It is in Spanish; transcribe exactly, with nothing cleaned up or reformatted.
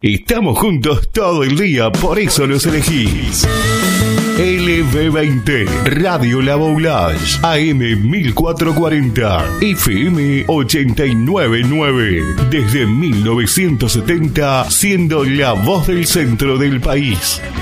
Estamos juntos todo el día, por eso los elegís. L B veinte, Radio La Boulage, A M mil cuatrocientos cuarenta, F M ochenta y nueve punto nueve. Desde mil novecientos setenta, siendo la voz del centro del país.